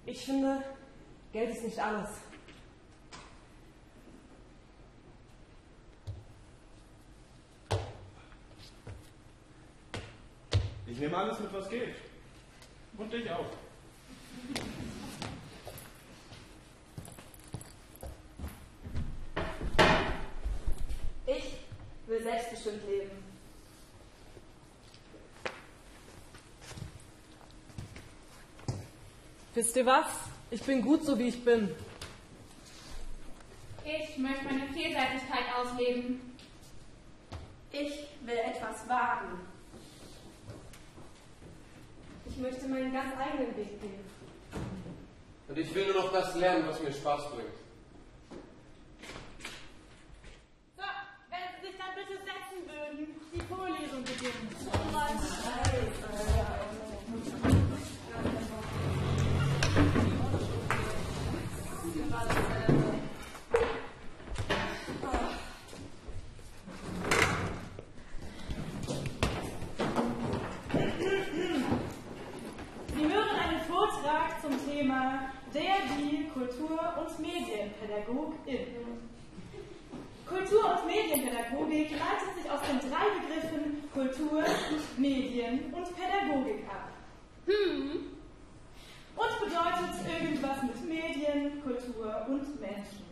Ich finde, Geld ist nicht alles. Ich nehme alles mit, was geht. Und dich auch. Ich will selbstbestimmt leben. Wisst ihr was? Ich bin gut so, wie ich bin. Ich möchte meine Vielseitigkeit ausleben. Ich will etwas wagen. Ich möchte meinen ganz eigenen Weg gehen. Und ich will nur noch das lernen, was mir Spaß bringt. So, wenn Sie sich dann bitte setzen würden, die Vorlesung beginnt. Sie hören einen Vortrag zum Thema die Kultur- und Medienpädagogin. Kultur- und Medienpädagogik leitet sich aus den 3 Begriffen Kultur, Medien und Pädagogik ab. Und bedeutet irgendwas mit Medien, Kultur und Menschen.